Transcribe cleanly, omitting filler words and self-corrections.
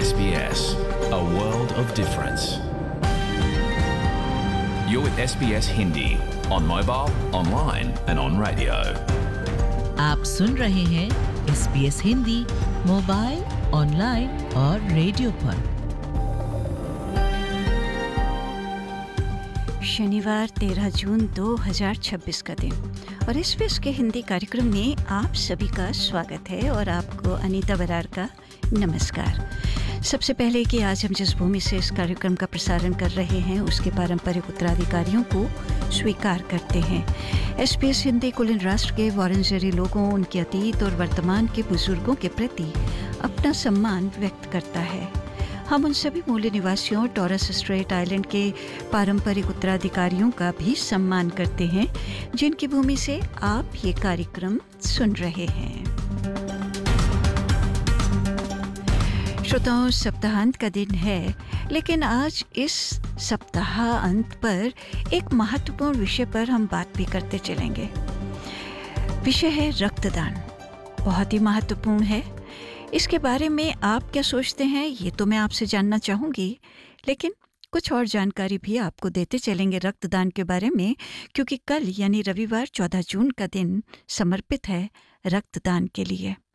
SBS, a world of difference. You're with SBS Hindi on mobile, online and on radio. आप सुन रहे हैं SBS Hindi mobile, online और radio पर। शनिवार 13 जून 2026 का दिन और SBS के हिंदी कार्यक्रम में आप सभी का स्वागत है और आपको अनीता बरार का नमस्कार। सबसे पहले कि आज हम जिस भूमि से इस कार्यक्रम का प्रसारण कर रहे हैं उसके पारंपरिक उत्तराधिकारियों को स्वीकार करते हैं। SBS हिंदी कुल इन राष्ट्र के वॉरेंजरी लोगों, उनके अतीत और वर्तमान के बुजुर्गों के प्रति अपना सम्मान व्यक्त करता है। हम उन सभी मूल निवासियों टॉरस स्ट्रेट आइलैंड के पारंपरिक उत्तराधिकारियों का भी सम्मान करते हैं जिनकी भूमि से आप ये कार्यक्रम सुन रहे हैं। श्रोताओं, सप्ताहांत का दिन है, लेकिन आज इस सप्ताह अंत पर एक महत्वपूर्ण विषय पर हम बात भी करते चलेंगे। विषय है रक्तदान। बहुत ही महत्वपूर्ण है। इसके बारे में आप क्या सोचते हैं ये तो मैं आपसे जानना चाहूँगी, लेकिन कुछ और जानकारी भी आपको देते चलेंगे रक्तदान के बारे में, क्योंकि कल यानी रविवार 14 जून का दिन समर्पित है रक्तदान के लिए।